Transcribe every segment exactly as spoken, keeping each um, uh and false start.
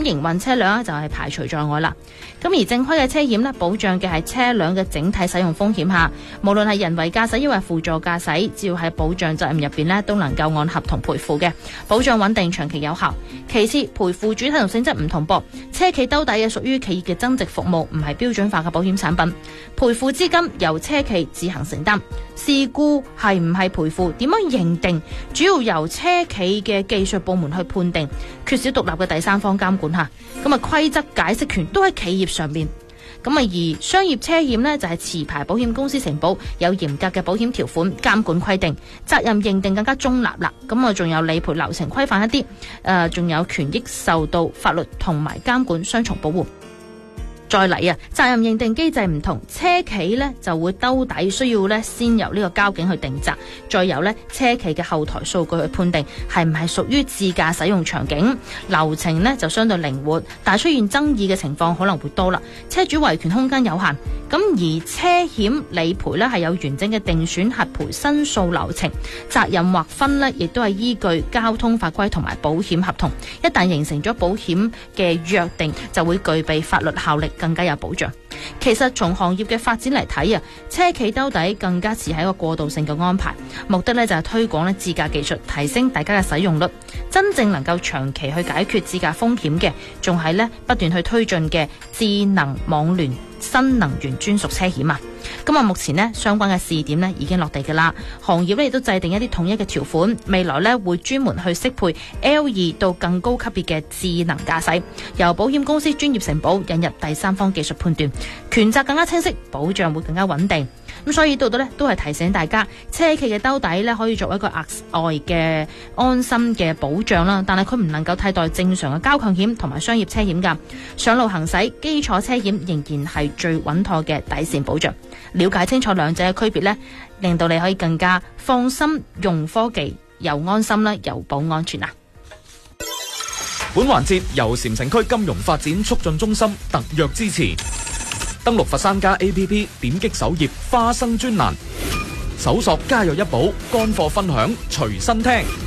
營運車輛就係排除在外啦。咁而正規嘅車險呢，保障嘅係車輛嘅整體使用風險下，無論係人為駕駛抑或輔助駕駛，只要喺保障責任入邊呢，都能夠按合同賠付嘅，保障穩定長期有效。其次，賠付主體同性質唔同噃，車企兜底嘅屬於企業嘅增值服務，唔係標準化嘅保險產品，賠付資金由車企自行承擔。事故係唔係賠付，點樣認定，主要由車企嘅技術部門去判定，缺少獨立嘅第三方監管下，咁啊規則解釋權都喺企業上面。咁啊而商業車險呢，就係持牌保險公司承保，有嚴格嘅保險條款監管規定，責任認定更加中立啦。咁啊仲有理賠流程規範一啲，誒、呃、仲有權益受到法律同埋監管雙重保護。再嚟啊，責任認定機制唔同，車企呢就會兜底，需要呢先由呢個交警去定責，再由呢車企嘅後台數據去判定係唔係屬於自駕使用場景，流程呢就相對靈活，但係出現爭議嘅情況可能會多啦，車主維權空間有限。咁而車險理賠呢係有完整嘅定損核賠申訴流程，責任劃分呢亦都係依據交通法規同埋保險合同，一旦形成咗保險嘅約定，就會具備法律效力，更加有保障。其實從行業嘅發展嚟睇啊，車企兜底更加似係一個過渡性嘅安排，目的呢就係推廣呢自駕技術，提升大家嘅使用率，真正能夠長期去解決自駕風險嘅，仲係呢不斷去推進嘅智能網聯新能源專屬車險啊！咁啊，目前呢相關嘅試點呢已經落地㗎啦，行業呢亦都制定一啲統一嘅條款，未來呢會專門去適配 L 二到更高級別嘅智能駕駛，由保險公司專業承保，引入第三方技術判斷，權責更加清晰，保障會更加穩定。咁所以到到呢都係提醒大家，車企嘅兜底呢可以作為一個額外嘅安心嘅保障啦，但係佢唔能夠替代正常嘅交強險同埋商業車險㗎。上路行駛，基礎車險仍然係最穩妥嘅底線保障。了解清楚兩者嘅區別呢，令到你可以更加放心用科技，又安心啦，又保安全啊！ 本環節由禪城區金融發展促進中心特約支持。登錄佛山家 A P P， 點擊首頁花生專欄，搜索家有一寶，乾貨分享隨身聽。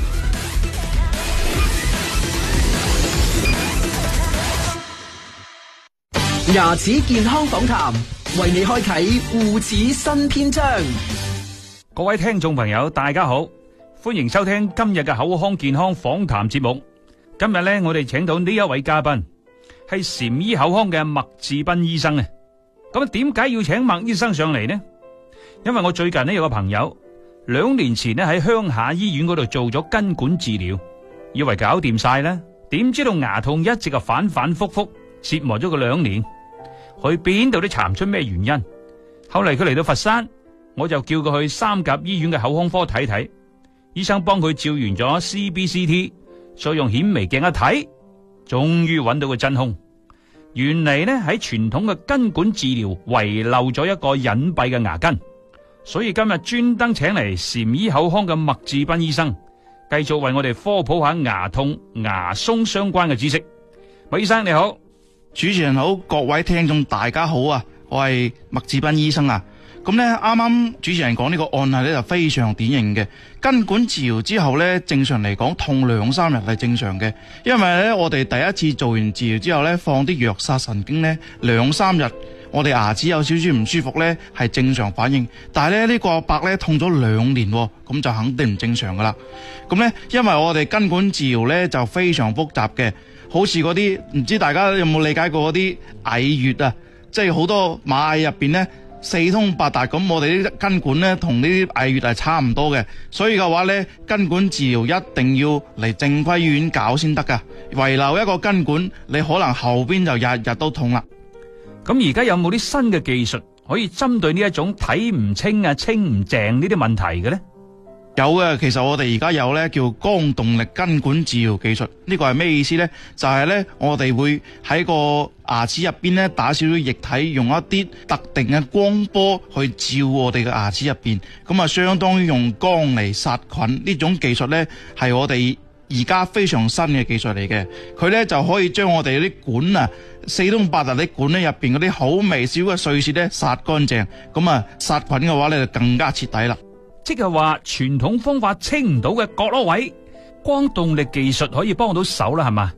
牙齒健康訪談，為你開啟護齒新篇章。 各位聽眾朋友，大家好，歡迎收聽今日嘅口腔健康訪談節目。今日呢，我哋請到呢一位嘉賓係禪醫口腔嘅麥志斌醫生啊。咁點解要請麥醫生上嚟呢？因為我最近呢有個朋友，兩年前呢喺鄉下醫院嗰度做咗根管治療，以為搞掂晒啦，點知道牙痛一直就反反复复，折磨咗佢兩年，去邊度都查唔出咩原因。後嚟佢嚟到佛山，我就叫佢去三甲醫院嘅口腔科睇睇，醫生幫佢照完咗 C B C T， 再用顯微鏡一睇，終於揾到個真兇。原嚟呢喺傳統嘅根管治療遺漏咗一個隱蔽嘅牙根，所以今日專登請嚟禪醫口腔嘅麥志斌醫生，繼續為我哋科普下牙痛、牙鬆相關嘅知識。麥醫生你好。 主持人好，各位聽眾大家好啊，我係麥志斌醫生啊。咁呢啱啱主持人講呢個案例呢就非常典型嘅，根管治療之後呢，正常嚟講痛兩三日係正常嘅，因為呢我哋第一次做完治療之後呢，放啲藥殺神經呢，兩三日我哋牙齒有少少唔舒服呢係正常反應，但係呢呢、呢個阿伯呢痛咗兩年，咁就肯定唔正常噶啦。咁呢因為我哋根管治療呢就非常複雜嘅，好似嗰啲唔知大家有冇理解過嗰啲蟻穴啊，即係好多馬蟻入邊呢。四通八達咁，我哋啲根管咧同呢啲蟻穴係差唔多嘅，所以嘅話咧，根管治療一定要嚟正規醫院搞先得噶。遺留一個根管，你可能後邊就日日都痛啦。 咁而家有冇啲新嘅技術可以針對呢一種睇唔清啊、清唔淨呢啲問題嘅咧？ 有嘅，其實我哋而家有咧叫光動力根管治療技術，呢個係咩意思呢？就係呢，我哋會喺個牙齒入邊呢打少少液體，用一啲特定嘅光波去照我哋嘅牙齒入邊，咁啊相當於用光嚟殺菌。呢種技術呢係我哋而家非常新嘅技術嚟嘅，佢呢就可以將我哋啲管啊四通八達啲管呢入邊嗰啲好微小嘅碎屑呢殺乾淨，咁啊殺菌嘅話呢就更加徹底啦。 即係話傳統方法清唔到嘅角落位，光動力技術可以幫到手啦，係嘛？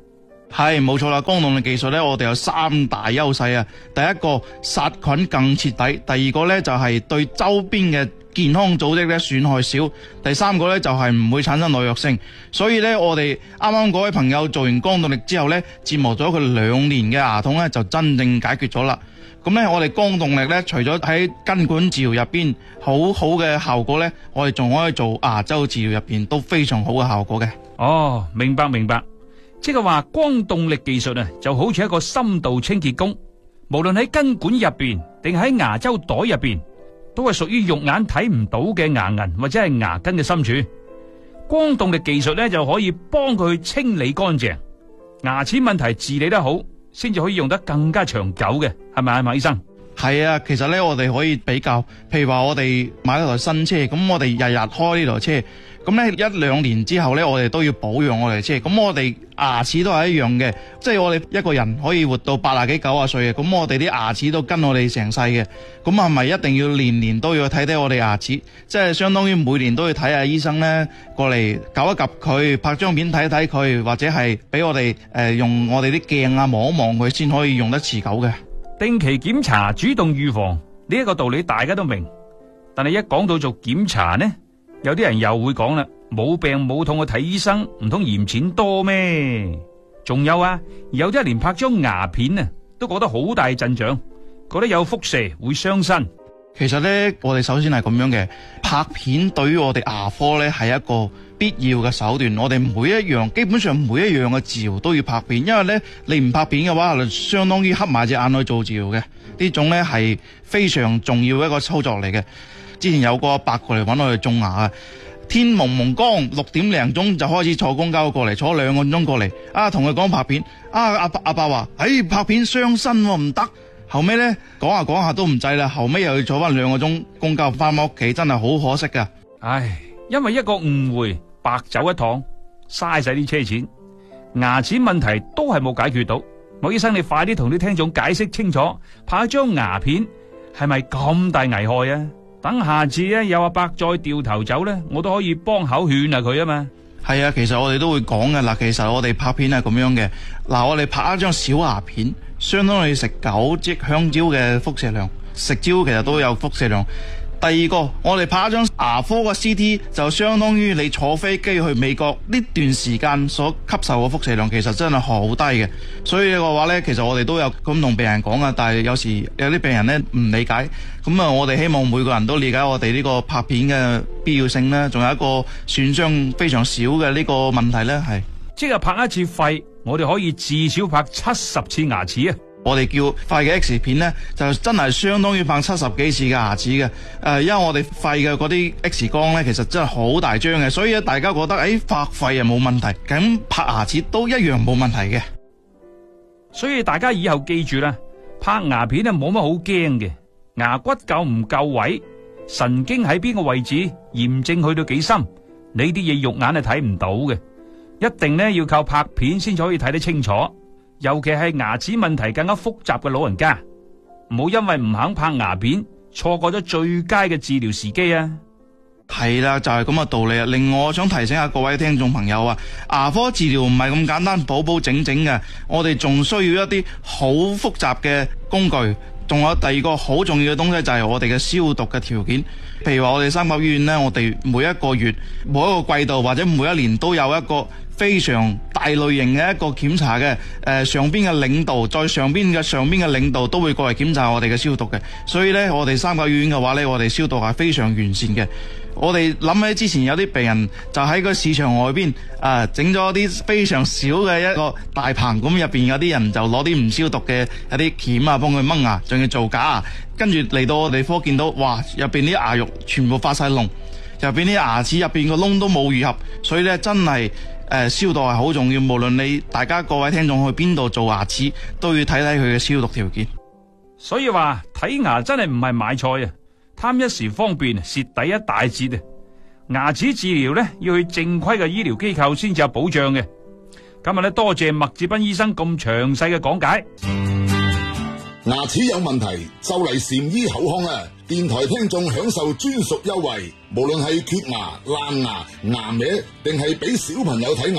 係冇錯啦，光動力技術咧，我哋有三大優勢啊。第一個殺菌更徹底，第二個咧就係對周邊嘅健康組織咧損害少，第三個咧就係唔會產生耐藥性。所以咧，我哋啱啱嗰位朋友做完光動力之後咧，折磨咗佢兩年嘅牙痛咧，就真正解決咗啦。咁咧，我哋光動力咧，除咗喺根管治療入邊好好嘅效果咧，我哋仲可以做牙周治療入邊都非常好嘅效果嘅。 哦，明白明白。即係話光動力技術啊，就好似一個深度清潔工，無論喺根管入邊定喺牙周袋入邊，都係屬於肉眼睇唔到嘅牙齦或者係牙根嘅深處。光動力技術咧就可以幫佢去清理乾淨，牙齒問題治理得好，先至可以用得更加長久嘅，係咪啊，麥醫生？ 係啊，其實咧我哋可以比較，譬如話我哋買一台新車，咁我哋日日開呢台車。咁咧一兩年之後咧，我哋都要保養我哋車。咁我哋牙齒都係一樣嘅，即係我哋一個人可以活到八啊幾九啊歲嘅。咁我哋啲牙齒都跟我哋成世嘅。咁係咪一定要年年都要睇睇我哋牙齒？即係相當於每年都要睇下醫生咧，過嚟搞一及佢，拍張片睇睇佢，或者係俾我哋誒、呃、用我哋啲鏡啊望一望佢，先可以用得持久嘅。 定期檢查，主動預防呢一個道理大家都明，但係一講到做檢查呢？有啲人又會講啦，冇病冇痛去睇醫生，唔通嫌錢多咩？仲有啊，有啲人連拍張牙片啊，都覺得好大陣仗，覺得有輻射會傷身。 其實咧，我哋首先係咁樣嘅，拍片對於我哋牙科咧係一個必要嘅手段。我哋每一樣，基本上每一樣嘅治療都要拍片，因為咧你唔拍片嘅話，就相當於黑埋隻眼去做治療嘅。呢種咧係非常重要一個操作嚟嘅。之前有個阿伯過嚟揾我哋種牙啊，天蒙蒙光，六點零鐘就開始坐公交過嚟，坐兩個鐘過嚟，啊同佢講拍片，啊阿伯阿伯話，哎拍片傷身喎，唔得。後尾咧講下講下都唔制啦，後尾又要坐翻兩個鐘公交翻屋企，真係好可惜噶。 唉，因為一個誤會白走一趟，嘥晒啲車錢，牙齒問題都係冇解決到。莫醫生，你快啲同啲聽眾解釋清楚，拍一張牙片係咪咁大危害啊？等下次咧有阿伯再掉頭走咧，我都可以幫口勸下佢啊嘛。 係啊，其實我哋都會講嘅嗱，其實我哋拍片係咁樣嘅嗱，我哋拍一張小牙片，相當於食九支香蕉嘅輻射量，食蕉其實都有輻射量。第二個，我哋拍一張牙科嘅 C T， 就相當於你坐飛機去美國呢段時間所吸收嘅輻射量，其實真係好低嘅。所以嘅話呢，其實我哋都有咁同病人講啊，但係有時有啲病人呢唔理解，咁啊，我哋希望每個人都理解我哋呢個拍片嘅必要性呢，仲有一個損傷非常少嘅呢個問題呢，係即係拍一次肺，我哋可以至少拍七十次牙齒啊！ 我哋叫肺嘅 X 片呢，就真係相當於拍七十幾次嘅牙齒嘅。誒、呃，因為我哋肺嘅嗰啲 X 光呢，其實真係好大張嘅，所以大家覺得誒、哎、拍肺啊冇問題，咁拍牙齒都一樣冇問題嘅。 所以大家以後記住啦，拍牙片啊冇乜好驚嘅，牙骨夠唔夠位，神經喺邊個位置，炎症去到幾深，呢啲嘢肉眼係睇唔到嘅，一定呢要靠拍片先至可以睇得清楚。尤其係牙齒問題更加複雜嘅老人家，唔好因為唔肯拍牙片，錯過咗最佳嘅治療時機啊！ 係啦，就係咁嘅道理啊！另外，我想提醒下各位聽眾朋友啊，牙科治療唔係咁簡單，補補整整嘅，我哋仲需要一啲好複雜嘅工具，仲有第二個好重要嘅東西就係我哋嘅消毒嘅條件。譬如話我哋三甲醫院呢，我哋每一個月、每一個季度或者每一年都有一個非常大類型嘅一個檢查嘅，誒、呃、上邊嘅領導，再上邊嘅上邊嘅領導都會過嚟檢查我哋嘅消毒嘅。所以呢，我哋三甲醫院嘅話呢，我哋消毒係非常完善嘅。我哋諗起之前有啲病人就喺個市場外邊啊，整咗啲非常少嘅一個大棚，咁入邊有啲人就攞啲唔消毒嘅一啲鉗啊，幫佢掹牙，仲要做假牙，跟住嚟到我哋科見到，哇！入邊啲牙肉全部發晒膿，入邊啲牙齒入邊個窿都冇愈合，所以咧真係誒、呃、消毒係好重要。無論你大家各位聽眾去邊度做牙齒，都要睇睇佢嘅消毒條件。 所以話睇牙真係唔係買菜啊！貪一時方便，蝕底一大截啊！牙齒治療咧要去正規嘅醫療機構先至有保障嘅。今日咧多謝麥志斌醫生咁詳細嘅講解。 牙齒有問題就嚟禪醫口腔啦！電台聽眾享受專屬優惠，無論係缺牙、爛牙、牙歪，定係俾小朋友睇牙，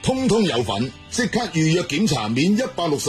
通通有份，即刻預約檢查免一百六十